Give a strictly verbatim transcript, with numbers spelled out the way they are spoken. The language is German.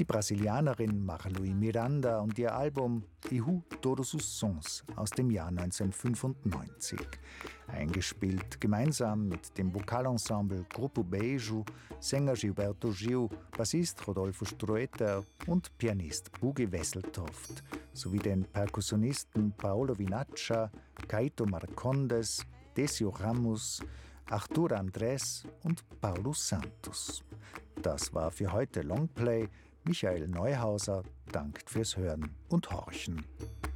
Die Brasilianerin Marlui Miranda und ihr Album Erro Todos os Sons aus dem Jahr neunzehnhundertfünfundneunzig. Eingespielt gemeinsam mit dem Vokalensemble Grupo Beijo, Sänger Gilberto Gil, Bassist Rodolfo Strueter und Pianist Bugi Wesseltoft sowie den Perkussionisten Paolo Vinaccia, Caito Marcondes, Decio Ramos, Artur Andrés und Paulo Santos. Das war für heute Longplay. Michael Neuhauser dankt fürs Hören und Horchen.